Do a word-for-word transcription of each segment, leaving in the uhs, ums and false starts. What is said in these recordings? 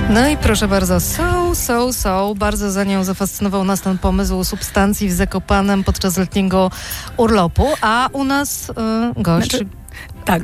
No i proszę bardzo, so, so, so, bardzo za nią zafascynował nas ten pomysł substancji w Zakopanem podczas letniego urlopu, a u nas y, gość... Znaczy, tak.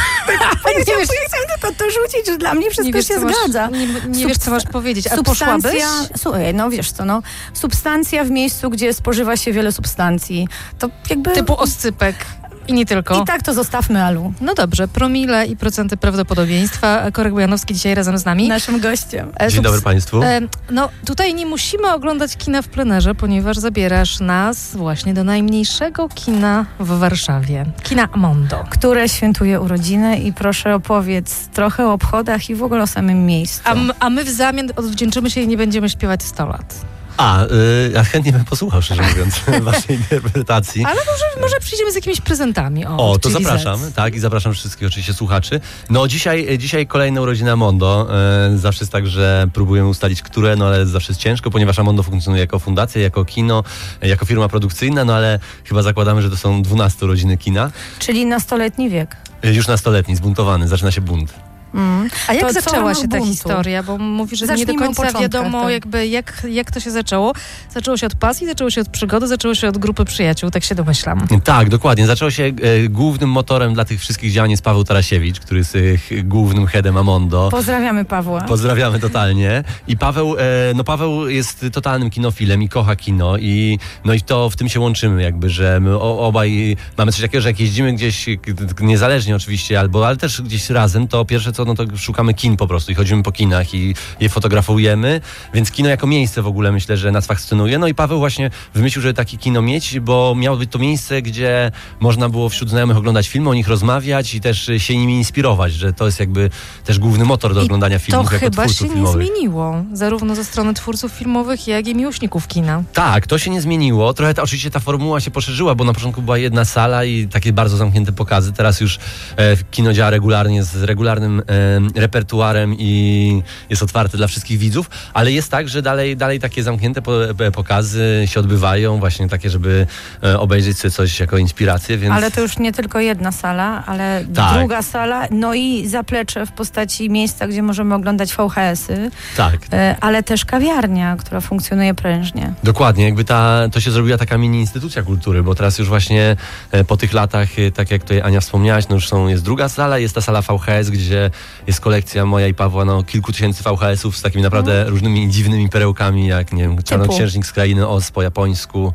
Ja chciałam, chciałam tylko to rzucić, że dla mnie wszystko wiesz, się masz, zgadza. Nie, nie Substa- wiesz, co masz powiedzieć, a substancja, poszłabyś? Słuchaj, no wiesz co, no, substancja w miejscu, gdzie spożywa się wiele substancji, to jakby... Typu oscypek. I nie tylko. I tak to zostawmy, Alu. No dobrze, promile i procenty prawdopodobieństwa. Korek Bojanowski dzisiaj razem z nami. Naszym gościem. E, Dzień subs- dobry Państwu. E, no tutaj nie musimy oglądać kina w plenerze, ponieważ zabierasz nas właśnie do najmniejszego kina w Warszawie. Kina Mondo. Które świętuje urodziny i proszę opowiedz trochę o obchodach i w ogóle o samym miejscu. A, m- a my w zamian odwdzięczymy się i nie będziemy śpiewać sto lat. A, y, ja chętnie bym posłuchał, szczerze mówiąc, waszej interpretacji. Ale może, może przyjdziemy z jakimiś prezentami. O, O, to Chili zapraszam, Z. tak, i zapraszam wszystkich oczywiście słuchaczy. No dzisiaj, dzisiaj kolejna urodzina Amondo. E, zawsze jest tak, że próbujemy ustalić, które, no ale zawsze jest ciężko, ponieważ Amondo funkcjonuje jako fundacja, jako kino, e, jako firma produkcyjna, no ale chyba zakładamy, że to są dwunaste urodziny kina. Czyli nastoletni wiek. E, już nastoletni, zbuntowany, zaczyna się bunt. Mm. A jak To co w zaczęła ramach się ta buntu? historia? Bo mówi, że Zacznijmy nie do od końca początku, wiadomo tak. jakby jak, jak to się zaczęło. Zaczęło się od pasji, zaczęło się od przygody, zaczęło się od grupy przyjaciół, tak się domyślam. Tak, dokładnie. Zaczęło się e, głównym motorem dla tych wszystkich działań jest Paweł Tarasiewicz, który jest e, głównym headem Amondo. Pozdrawiamy Pawła. Pozdrawiamy totalnie. I Paweł, e, no Paweł jest totalnym kinofilem i kocha kino i no i to w tym się łączymy jakby, że my o, obaj mamy coś takiego, że jak jeździmy gdzieś, k- niezależnie oczywiście, albo ale też gdzieś razem, to pierwsze co, no to szukamy kin po prostu i chodzimy po kinach i je fotografujemy, więc kino jako miejsce w ogóle myślę, że nas fascynuje. No i Paweł właśnie wymyślił, żeby takie kino mieć, bo miało być to miejsce, gdzie można było wśród znajomych oglądać filmy, o nich rozmawiać i też się nimi inspirować, że to jest jakby też główny motor do I oglądania filmów to jako chyba twórców się filmowych. nie zmieniło, zarówno ze strony twórców filmowych, jak i miłośników kina. Tak, to się nie zmieniło. Trochę ta, oczywiście ta formuła się poszerzyła, bo na początku była jedna sala i takie bardzo zamknięte pokazy. Teraz już e, kino działa regularnie z regularnym e, repertuarem i jest otwarte dla wszystkich widzów, ale jest tak, że dalej, dalej takie zamknięte po, e, pokazy się odbywają, właśnie takie, żeby e, obejrzeć sobie coś jako inspirację, więc... Ale to już nie tylko jedna sala, ale Tak. druga sala, no i zaplecze w postaci miejsca, gdzie możemy oglądać V H S-y, Tak. e, ale też kawiarnia, która funkcjonuje prężnie. Dokładnie, jakby ta, to się zrobiła taka mini instytucja kultury, bo teraz już właśnie e, po tych latach, e, tak jak tutaj Ania wspomniałaś, no już są, jest druga sala, jest ta sala V H S, gdzie jest kolekcja moja i Pawła, no kilku tysięcy V H S-ów z takimi naprawdę Mm. różnymi dziwnymi perełkami, jak nie wiem, Czarnoksiężnik z Krainy Oz po japońsku,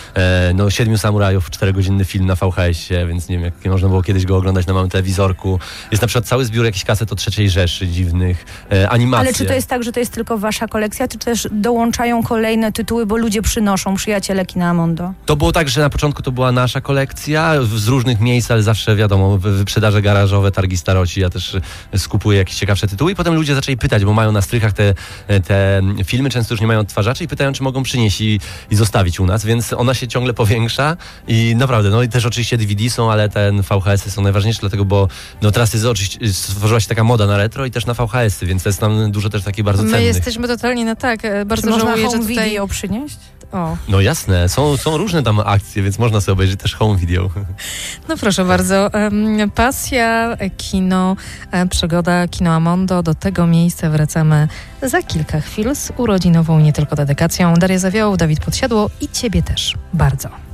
e, no Siedmiu Samurajów, czterogodzinny film na V H S-ie, więc nie wiem, jak można było kiedyś go oglądać na małym telewizorku. Jest na przykład cały zbiór jakichś kaset o trzeciej Rzeszy dziwnych, e, animacje. Ale czy to jest tak, że to jest tylko wasza kolekcja, czy też dołączają kolejne tytuły, bo ludzie przynoszą, przyjaciele kina Amondo? To było tak, że na początku to była nasza kolekcja z różnych miejsc, ale zawsze wiadomo, wy- wyprzedaże garażowe, targi staroci, ja też e, skupuję jakieś ciekawsze tytuły i potem ludzie zaczęli pytać, bo mają na strychach te, te filmy, często już nie mają odtwarzaczy i pytają, czy mogą przynieść i, i zostawić u nas, więc ona się ciągle powiększa i naprawdę, no i też oczywiście D V D są, ale ten V H S-y są najważniejsze, dlatego, bo no teraz jest oczywiście, stworzyła się taka moda na retro i też na V H S-y, więc to jest tam dużo też takich bardzo My cennych. jesteśmy totalnie na tak. e, Czy Bardzo można żałuję, że home tutaj... video przynieść? O. No jasne, są, są różne tam akcje, więc można sobie obejrzeć też home video. No proszę bardzo, em, pasja, kino, e, przygoda, kino Amondo. Do tego miejsca wracamy za kilka chwil z urodzinową nie tylko dedykacją. Daria Zawioł, Dawid Podsiadło i ciebie też bardzo.